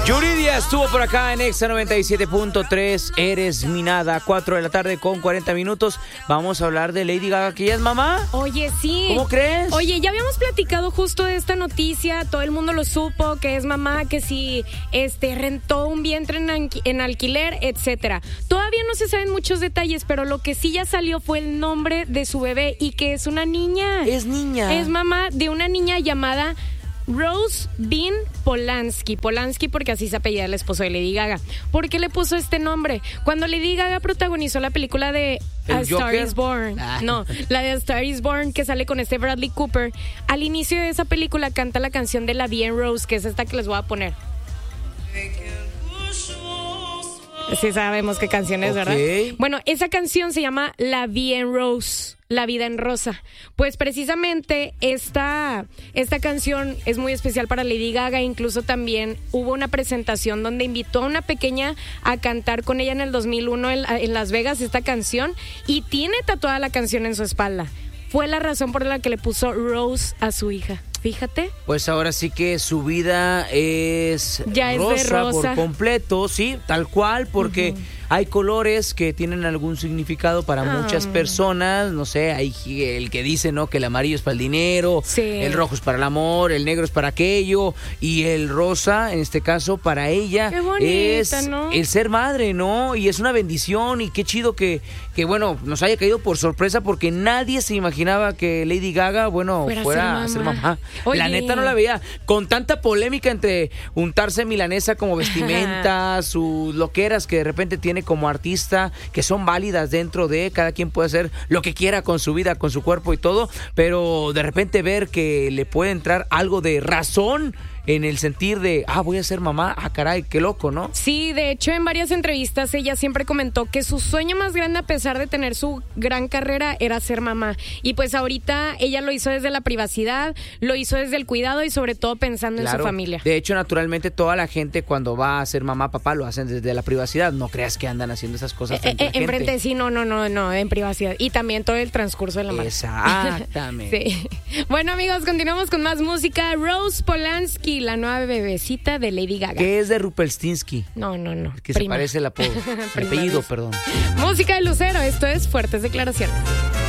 Yuridia estuvo por acá en Exa 97.3. Eres mi nada. 4 de la tarde con 40 minutos. Vamos a hablar de Lady Gaga, que ella es mamá. Oye, sí. ¿Cómo crees? Oye, ya habíamos platicado justo de esta noticia. Todo el mundo lo supo, que es mamá, que si rentó un vientre en alquiler, etcétera. Todavía no se saben muchos detalles, pero lo que sí ya salió fue el nombre de su bebé y que es una niña. Es niña. Es mamá de una niña llamada Rose Bean Polanski. Polanski porque así se apellida el esposo de Lady Gaga. ¿Por qué le puso este nombre? Cuando Lady Gaga protagonizó la película de A Star is Born, no, la de A Star is Born, que sale con Bradley Cooper, al inicio de esa película canta la canción de La Vie en Rose, que es esta que les voy a poner. Sí sabemos qué canción es, ¿verdad? Bueno, esa canción se llama La Vie en Rose, La Vida en Rosa. Pues precisamente esta canción es muy especial para Lady Gaga. Incluso también hubo una presentación donde invitó a una pequeña a cantar con ella en el 2001 en Las Vegas esta canción, y tiene tatuada la canción en su espalda. Fue la razón por la que le puso Rose a su hija. Fíjate. Pues ahora sí que su vida es ya rosa, es de rosa por completo, sí, tal cual, porque hay colores que tienen algún significado para muchas personas. No sé, hay el que dice, ¿no?, que el amarillo es para el dinero, el rojo es para el amor, el negro es para aquello, y el rosa, en este caso, para ella qué bonita, es, ¿no?, el ser madre, ¿no? Y es una bendición, y qué chido que bueno, nos haya caído por sorpresa, porque nadie se imaginaba que Lady Gaga, bueno, fuera a ser mamá. Oye. La neta no la veía. Con tanta polémica entre untarse milanesa como vestimenta, sus loqueras que de repente tiene como artista, que son válidas dentro de cada quien puede hacer lo que quiera con su vida, con su cuerpo y todo, pero de repente ver que le puede entrar algo de razón en el sentir de, voy a ser mamá, caray, qué loco, ¿no? Sí, de hecho en varias entrevistas ella siempre comentó que su sueño más grande, a pesar de tener su gran carrera, era ser mamá. Y pues ahorita ella lo hizo desde la privacidad, lo hizo desde el cuidado y sobre todo pensando en su familia. De hecho, naturalmente toda la gente cuando va a ser mamá, papá, lo hacen desde la privacidad. No creas que andan haciendo esas cosas frente a la gente. Enfrente, sí, no, en privacidad. Y también todo el transcurso de la madre. Exactamente. Sí. Bueno, amigos, continuamos con más música. Rose Polanski, la nueva bebecita de Lady Gaga. ¿Qué es de Rumpelstiltskin? No. Que se parece el apodo. El apellido, perdón. Música de Lucero, esto es Fuertes Declaraciones.